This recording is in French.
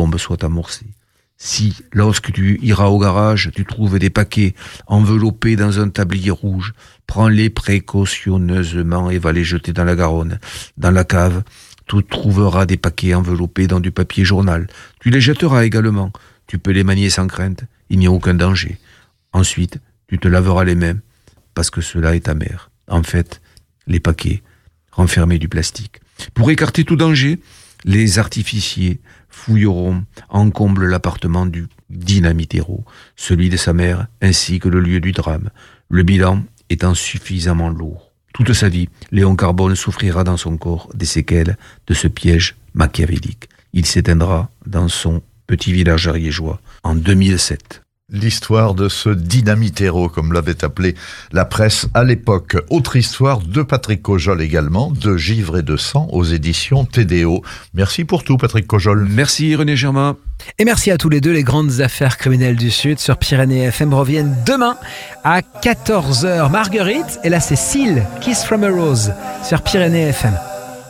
bombe soit amorcée. Si, lorsque tu iras au garage, tu trouves des paquets enveloppés dans un tablier rouge, prends-les précautionneusement et va les jeter dans la Garonne. Dans la cave, tu trouveras des paquets enveloppés dans du papier journal. Tu les jetteras également. Tu peux les manier sans crainte, il n'y a aucun danger. Ensuite, tu te laveras les mains, parce que cela est amer. En fait, les paquets renfermaient du plastique. Pour écarter tout danger, les artificiers fouilleront en comble l'appartement du dynamitéro, celui de sa mère, ainsi que le lieu du drame, le bilan étant suffisamment lourd. Toute sa vie, Léon Carbone souffrira dans son corps des séquelles de ce piège machiavélique. Il s'éteindra dans son petit village ariégeois en 2007. L'histoire de ce dynamitéro, comme l'avait appelé la presse à l'époque. Autre histoire de Patrick Cojol également, de Givre et de sang aux éditions TDO. Merci pour tout, Patrick Cojol. Merci René Germain. Et merci à tous les deux. Les grandes affaires criminelles du Sud sur Pyrénées FM reviennent demain à 14h. Marguerite et là c'est Seal, Kiss from a Rose sur Pyrénées FM.